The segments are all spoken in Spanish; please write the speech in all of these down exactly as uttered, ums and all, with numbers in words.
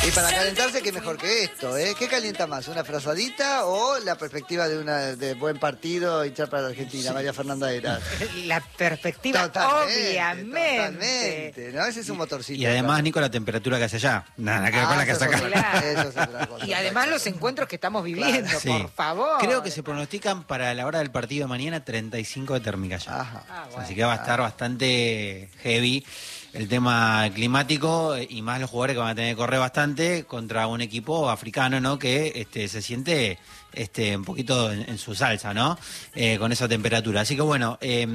Y para calentarse, qué mejor que esto, ¿eh? ¿Qué calienta más? ¿Una frazadita o la perspectiva de una de buen partido hinchar para la Argentina? Sí. María Fernanda Heras. La perspectiva, totalmente, obviamente. Totalmente, ¿no? Ese es un motorcito. Y además, claro. Nico, la temperatura que hace allá. Nada que ver ah, con la que hace acá. Claro. Eso es otra cosa. Y además los encuentros que estamos viviendo, claro. sí. por favor. Creo que se pronostican para la hora del partido de mañana treinta y cinco de térmica ya. Ajá. Ah, bueno. Así que va a estar ah. bastante heavy el tema climático y más los jugadores que van a tener que correr bastante contra un equipo africano, ¿no? Que este, se siente este, un poquito en, en su salsa, ¿no? Eh, con esa temperatura. Así que bueno,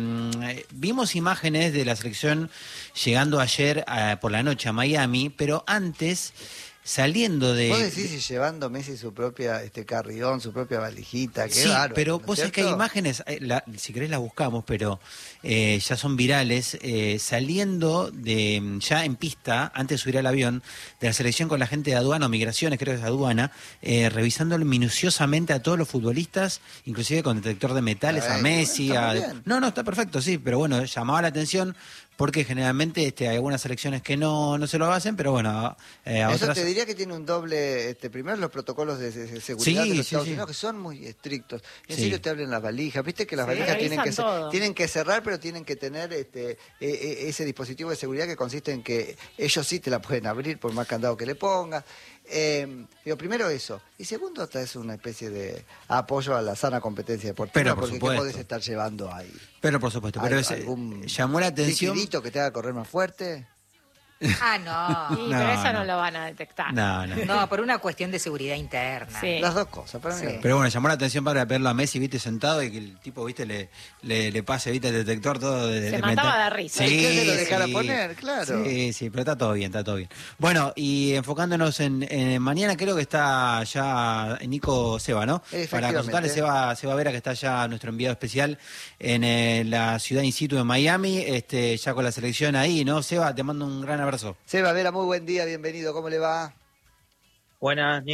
eh, vimos imágenes de la selección llegando ayer a, por la noche a Miami, pero antes... Saliendo de... Vos decís de... llevando Messi su propia este carrión, su propia valijita, qué sí, bárbaro, pero ¿no vos sabés que hay imágenes, la, si querés las buscamos, pero eh, ya son virales, eh, saliendo de ya en pista, antes de subir al avión, de la selección con la gente de aduana o migraciones, creo que es aduana, eh, revisando minuciosamente a todos los futbolistas, inclusive con detector de metales, a, ver, a Messi, bueno, a... No, no, está perfecto, sí, pero bueno, llamaba la atención... Porque generalmente este, hay algunas selecciones que no, no se lo hacen, pero bueno, eh, a Eso otras... te diría que tiene un doble, este, primero los protocolos de, de seguridad sí, de los sí, Estados sí. Unidos, que son muy estrictos. En sí. serio te abren las valijas, viste que las sí, valijas tienen que, tienen que cerrar, pero tienen que tener este, eh, eh, ese dispositivo de seguridad que consiste en que ellos sí te la pueden abrir por más candado que le pongas. Eh, digo, primero eso. Y segundo, hasta es una especie de apoyo a la sana competencia deportiva. Pero por porque supuesto. ¿qué podés estar llevando ahí? Pero por supuesto. Pero ese, llamó la atención. ¿Un liquidito que te haga correr más fuerte? Ah, no. Sí, no pero eso no. no lo van a detectar. No, no. No, por una cuestión de seguridad interna. Sí. Las dos cosas, para mí. Sí. Pero bueno, llamó la atención para verlo a Messi, viste, sentado y que el tipo, viste, le, le, le pase, viste, el detector todo de, Se de mataba metal. de risa. Sí, ¿Qué lo dejara sí. poner? Claro. Sí, sí, pero está todo bien, está todo bien. Bueno, y enfocándonos en, en mañana, creo que está ya Nico Seba, ¿no? Para consultarle, Seba, Seba Vera, que está ya nuestro enviado especial en eh, la ciudad in situ de Miami, este, ya con la selección ahí, ¿no? Seba, te mando un gran abrazo. Seba Vera, muy buen día, bienvenido, ¿cómo le va? Buenas,